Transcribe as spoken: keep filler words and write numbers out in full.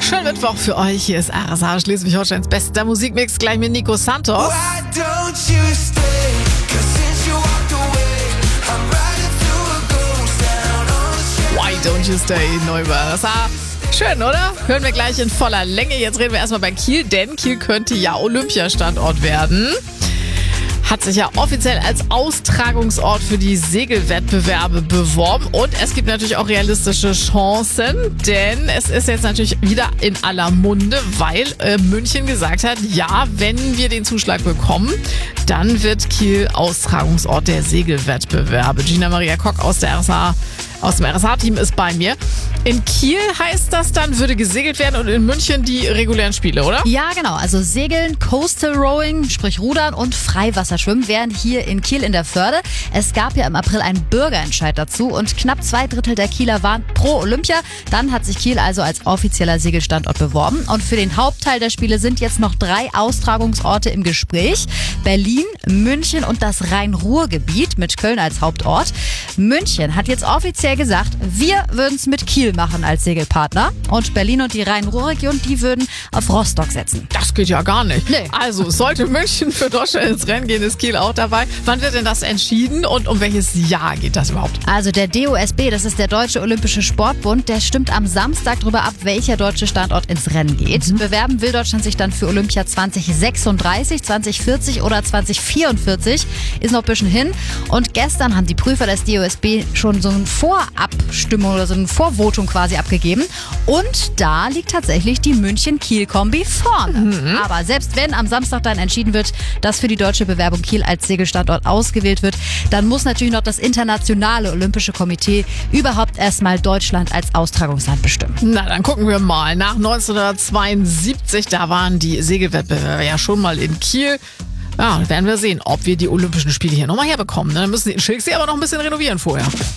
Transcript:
Schönen Mittwoch für euch. Hier ist R S A Schleswig-Holsteins bester Musikmix, gleich mit Nico Santos. Why don't you stay? 'Cause since you walked away, I'm riding through a ghost town on the street. Why don't you stay? Neu über R S A. Schön, oder? Hören wir gleich in voller Länge. Jetzt reden wir erstmal bei Kiel, denn Kiel könnte ja Olympiastandort werden. Hat sich ja offiziell als Austragungsort für die Segelwettbewerbe beworben. Und es gibt natürlich auch realistische Chancen, denn es ist jetzt natürlich wieder in aller Munde, weil äh, München gesagt hat, ja, wenn wir den Zuschlag bekommen, dann wird Kiel Austragungsort der Segelwettbewerbe. Gina Maria Kock aus der R S A, aus dem R S A-Team ist bei mir. In Kiel heißt das dann, würde gesegelt werden und in München die regulären Spiele, oder? Ja, genau. Also Segeln, Coastal Rowing, sprich Rudern und Freiwasserschwimmen wären hier in Kiel in der Förde. Es gab ja im April einen Bürgerentscheid dazu und knapp zwei Drittel der Kieler waren pro Olympia. Dann hat sich Kiel also als offizieller Segelstandort beworben. Und für den Hauptteil der Spiele sind jetzt noch drei Austragungsorte im Gespräch. Berlin, München und das Rhein-Ruhr-Gebiet mit Köln als Hauptort. München hat jetzt offiziell gesagt, wir würden es mit Kiel machen als Segelpartner. Und Berlin und die Rhein-Ruhr-Region, die würden auf Rostock setzen. Das geht ja gar nicht. Nee. Also, sollte München für Deutschland ins Rennen gehen, ist Kiel auch dabei. Wann wird denn das entschieden und um welches Jahr geht das überhaupt? Also der D O S B, das ist der Deutsche Olympische Sportbund, der stimmt am Samstag darüber ab, welcher deutsche Standort ins Rennen geht. Mhm. Bewerben will Deutschland sich dann für Olympia zwanzig sechsunddreißig, zwanzig vierzig oder zwanzig vierundvierzig. Ist noch ein bisschen hin. Und gestern haben die Prüfer des D O S B schon so eine Vorabstimmung oder so eine Vorvotung quasi abgegeben. Und da liegt tatsächlich die München-Kiel-Kombi vorne. Mhm. Aber selbst wenn am Samstag dann entschieden wird, dass für die deutsche Bewerbung Kiel als Segelstandort ausgewählt wird, dann muss natürlich noch das Internationale Olympische Komitee überhaupt erstmal Deutschland als Austragungsland bestimmen. Na, dann gucken wir mal. Nach neunzehnhundertzweiundsiebzig, da waren die Segelwettbewerbe ja schon mal in Kiel. Ja, werden wir sehen, ob wir die Olympischen Spiele hier nochmal herbekommen. Dann müssen die in Schilksee aber noch ein bisschen renovieren vorher.